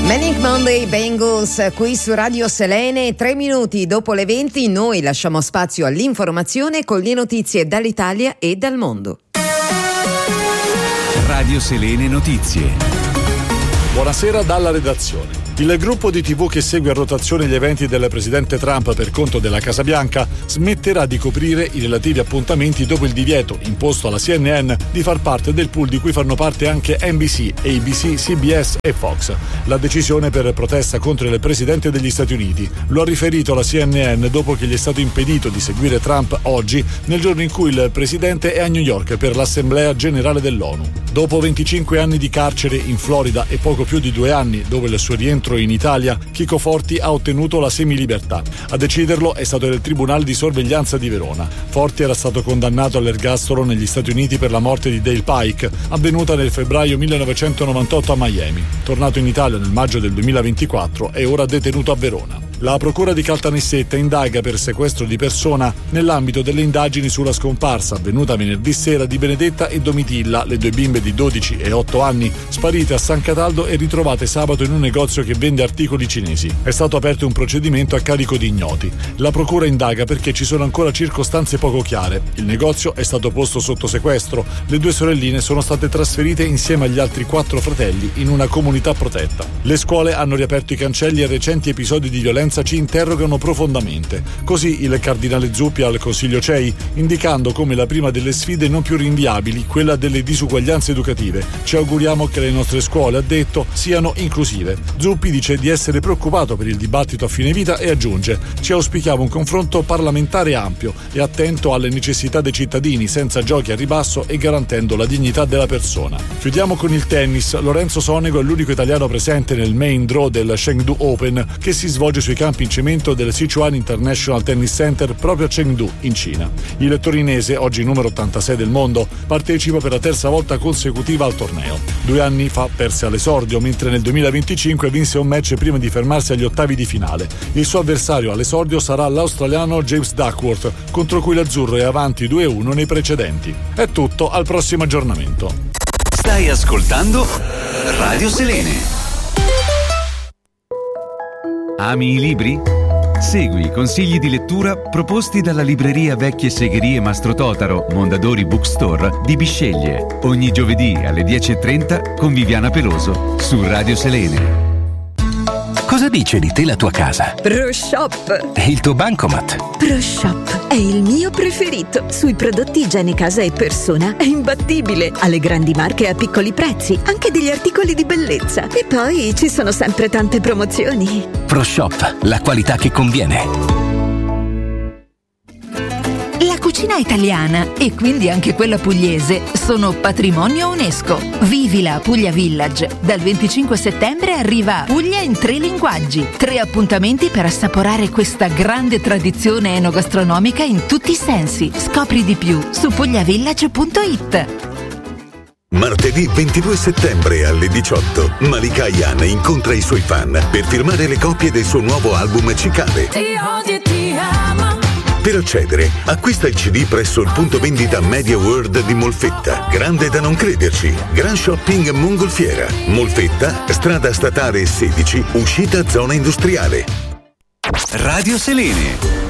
Manic Monday Bengals qui su Radio Selene. 3 minuti dopo le 20 noi lasciamo spazio all'informazione con le notizie dall'Italia e dal mondo. Radio Selene Notizie. Buonasera dalla redazione. Il gruppo di TV che segue a rotazione gli eventi del presidente Trump per conto della Casa Bianca smetterà di coprire i relativi appuntamenti dopo il divieto imposto alla CNN di far parte del pool di cui fanno parte anche NBC, ABC, CBS e Fox. La decisione per protesta contro il presidente degli Stati Uniti. Lo ha riferito la CNN dopo che gli è stato impedito di seguire Trump oggi, nel giorno in cui il presidente è a New York per l'Assemblea Generale dell'ONU. Dopo 25 anni di carcere in Florida e poco più di 2 anni dopo il suo rientro in Italia, Chico Forti ha ottenuto la semilibertà. A deciderlo è stato il Tribunale di Sorveglianza di Verona. Forti era stato condannato all'ergastolo negli Stati Uniti per la morte di Dale Pike, avvenuta nel febbraio 1998 a Miami. Tornato in Italia nel maggio del 2024, è ora detenuto a Verona. La procura di Caltanissetta indaga per sequestro di persona nell'ambito delle indagini sulla scomparsa avvenuta venerdì sera di Benedetta e Domitilla, le 2 bimbe di 12 e 8 anni, sparite a San Cataldo e ritrovate sabato in un negozio che vende articoli cinesi. È stato aperto un procedimento a carico di ignoti. La procura indaga perché ci sono ancora circostanze poco chiare. Il negozio è stato posto sotto sequestro. Le 2 sorelline sono state trasferite insieme agli altri 4 fratelli in una comunità protetta. Le scuole hanno riaperto i cancelli e recenti episodi di violenza ci interrogano profondamente. Così il cardinale Zuppi al Consiglio CEI, indicando come la prima delle sfide non più rinviabili, quella delle disuguaglianze educative. Ci auguriamo che le nostre scuole, ha detto, siano inclusive. Zuppi dice di essere preoccupato per il dibattito a fine vita e aggiunge: ci auspichiamo un confronto parlamentare ampio e attento alle necessità dei cittadini, senza giochi a ribasso e garantendo la dignità della persona. Chiudiamo con il tennis. Lorenzo Sonego è l'unico italiano presente nel main draw del Chengdu Open, che si svolge sui campi in cemento del Sichuan International Tennis Center proprio a Chengdu, in Cina. Il torinese, oggi numero 86 del mondo, partecipa per la 3ª volta consecutiva al torneo. 2 anni fa perse all'esordio, mentre nel 2025 vinse un match prima di fermarsi agli ottavi di finale. Il suo avversario all'esordio sarà l'australiano James Duckworth, contro cui l'azzurro è avanti 2-1 nei precedenti. È tutto, al prossimo aggiornamento. Stai ascoltando Radio Selene. Ami i libri? Segui i consigli di lettura proposti dalla libreria Vecchie Segherie Mastro Totaro, Mondadori Bookstore di Bisceglie. Ogni giovedì alle 10:30 con Viviana Peloso su Radio Selene. Cosa dice di te la tua casa? ProShop. E il tuo bancomat? ProShop è il mio preferito. Sui prodotti igiene casa e persona è imbattibile. Ha le grandi marche a piccoli prezzi, anche degli articoli di bellezza. E poi ci sono sempre tante promozioni. ProShop, la qualità che conviene. La cucina italiana e quindi anche quella pugliese sono patrimonio UNESCO. Vivila a Puglia Village. Dal 25 settembre arriva Puglia in 3 linguaggi. 3 appuntamenti per assaporare questa grande tradizione enogastronomica in tutti i sensi. Scopri di più su pugliavillage.it. Martedì 22 settembre alle 18, Malika Ayane incontra i suoi fan per firmare le copie del suo nuovo album Cicale. Ti odio e ti amo. Per accedere, acquista il CD presso il punto vendita Media World di Molfetta. Grande da non crederci. Gran Shopping Mongolfiera. Molfetta, strada statale 16, uscita zona industriale. Radio Selene.